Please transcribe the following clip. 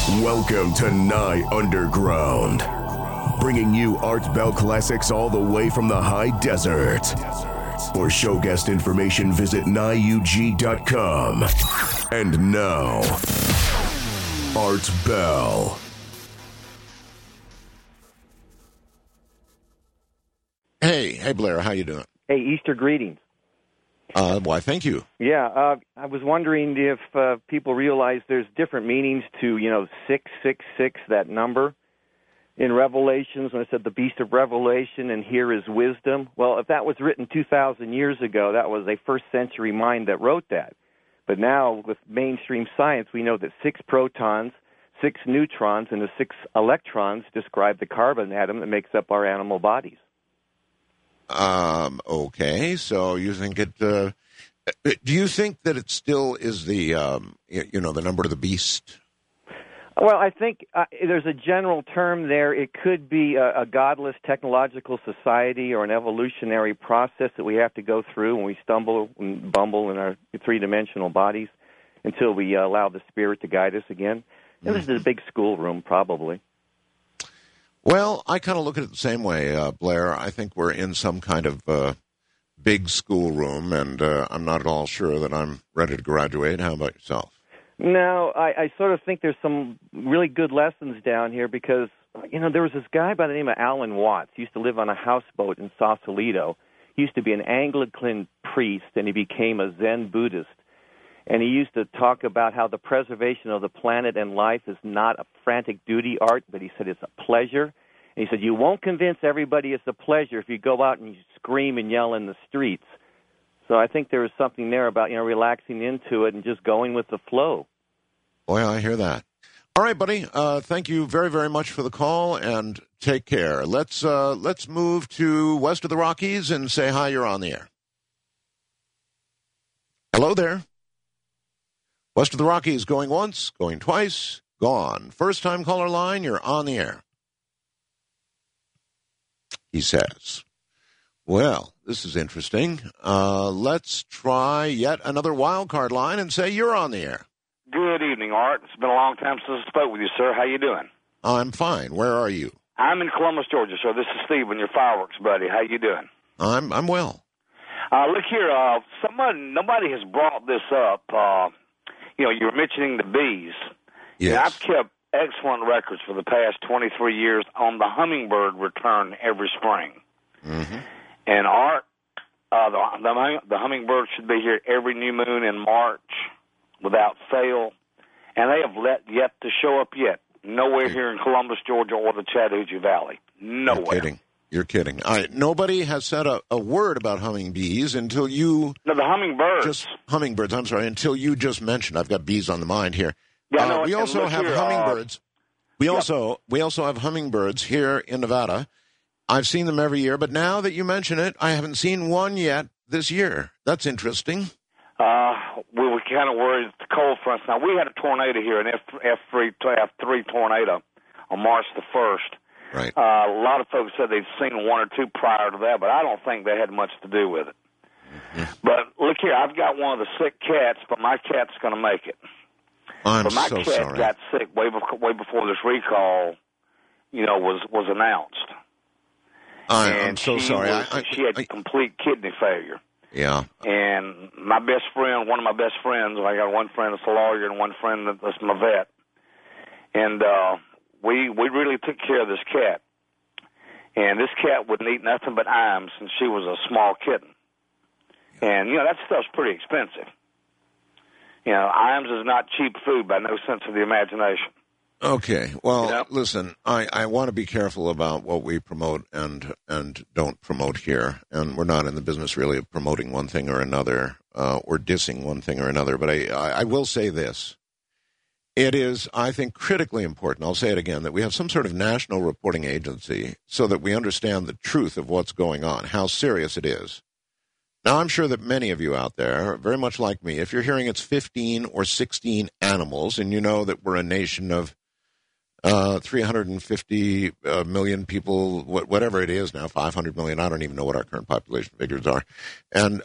Welcome to Nye Underground, bringing you Art Bell classics all the way from the high desert. For show guest information, visit NyeUG.com. And now, Art Bell. Hey, Blair, how you doing? Hey, Easter greetings. Why, thank you. Yeah, I was wondering if people realize there's different meanings to, 666, that number. In Revelations, when it said the beast of Revelation, and here is wisdom. Well, if that was written 2,000 years ago, that was a first-century mind that wrote that. But now, with mainstream science, we know that 6 protons, 6 neutrons, and the 6 electrons describe the carbon atom that makes up our animal bodies. Okay, so you think it, do you think that it still is the, the number of the beast? Well, I think there's a general term there. It could be a godless technological society or an evolutionary process that we have to go through when we stumble and bumble in our three-dimensional bodies until we allow the spirit to guide us again. And this is a big schoolroom, probably. Well, I kind of look at it the same way, Blair. I think we're in some kind of big schoolroom, and I'm not at all sure that I'm ready to graduate. How about yourself? No, I sort of think there's some really good lessons down here because, there was this guy by the name of Alan Watts. He used to live on a houseboat in Sausalito. He used to be an Anglican priest, and he became a Zen Buddhist. And he used to talk about how the preservation of the planet and life is not a frantic duty, Art, but he said it's a pleasure. And he said you won't convince everybody it's a pleasure if you go out and you scream and yell in the streets. So I think there is something there about, relaxing into it and just going with the flow. Boy, I hear that. All right, buddy. Thank you very, very much for the call, and take care. Let's move to west of the Rockies and say hi. You're on the air. Hello there. West of the Rockies, going once, going twice, gone. First-time caller line, you're on the air. He says, well, this is interesting. Let's try yet another wild card line and say you're on the air. Good evening, Art. It's been a long time since I spoke with you, sir. How you doing? I'm fine. Where are you? I'm in Columbus, Georgia, sir. This is Stephen, your fireworks buddy. How you doing? I'm well. Look here, nobody has brought this up. You're mentioning the bees. Yes. I've kept excellent records for the past 23 years on the hummingbird return every spring. Mm-hmm. And Art, the hummingbird should be here every new moon in March without fail. And they have yet to show up yet. Nowhere here in Columbus, Georgia, or the Chattahoochee Valley. Nowhere. You're kidding. Nobody has said a word about hummingbees until you... No, the hummingbirds. Hummingbirds, I'm sorry, until you just mentioned. I've got bees on the mind here. Yeah, we also have hummingbirds. We also have hummingbirds here in Nevada. I've seen them every year, but now that you mention it, I haven't seen one yet this year. That's interesting. We were kind of worried the cold fronts. Now, we had a tornado here, an F3 tornado on March the 1st. Right. A lot of folks said they'd seen one or two prior to that, but I don't think they had much to do with it. Mm-hmm. But look here, I've got one of the sick cats, but my cat's going to make it. But my so cat sorry. got sick way before this recall, was announced. I'm so sorry. She had complete kidney failure. Yeah. And one of my best friends, I got one friend that's a lawyer and one friend that's my vet, and we really took care of this cat. And this cat wouldn't eat nothing but Iams since she was a small kitten. And, that stuff's pretty expensive. Iams is not cheap food by no sense of the imagination. Okay. Well, listen, I want to be careful about what we promote and don't promote here. And we're not in the business really of promoting one thing or another or dissing one thing or another. But I will say this. It is, I think, critically important, I'll say it again, that we have some sort of national reporting agency so that we understand the truth of what's going on, how serious it is. Now, I'm sure that many of you out there, very much like me, if you're hearing it's 15 or 16 animals, and you know that we're a nation of 350 million people, whatever it is now, 500 million, I don't even know what our current population figures are, and